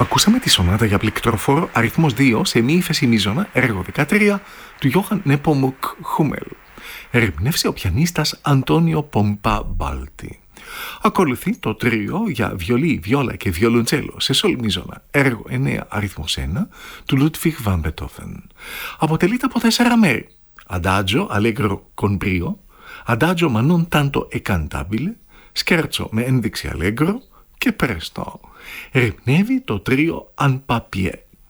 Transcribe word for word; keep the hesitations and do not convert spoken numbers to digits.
Ακούσαμε τη σονάτα για πληκτροφόρο αριθμός δύο σε μη ύφεση μείζωνα, έργο δεκατρία του Γιώχαν Νέπομουκ Χούμελ. Ερμηνεύσε ο πιανίστας Αντώνιο Πομπά Μπάλτι. Ακολουθεί το τρίο για βιολί, βιόλα και βιολοντσέλο σε σολ μείζωνα, έργο εννέα αριθμός ένα του Λούτβιχ Βαν Μπετόφεν. Αποτελείται από τέσσερα μέρη. Adagio allegro con brio, Adagio ma non tanto e cantabile, Scherzo με ένδειξη allegro και presto. Ερμηνεύει το τρίο Αν Papier.